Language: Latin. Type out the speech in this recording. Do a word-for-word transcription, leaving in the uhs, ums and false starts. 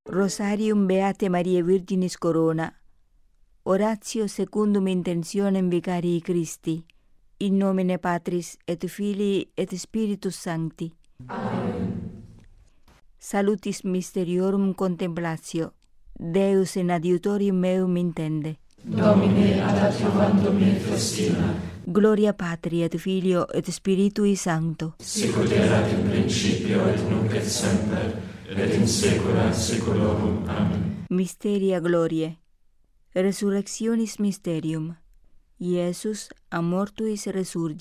Rosarium Beate Mariae Virginis Corona, oratio secundum intentionem vicarii Christi, in nomine Patris et Filii et Spiritus Sancti. Amen. Salutis Mysteriorum Contemplatio, Deus in adiutorium meum intende. Domine ad adiuvandum in festina. Gloria Patri et Filio et Spiritui Sancto. Sicut erat in principio et nunc et semper, et in saecula saeculorum. Amen. Mysteria Gloriae. Resurrectionis Mysterium. Iesus a mortuis resurgit.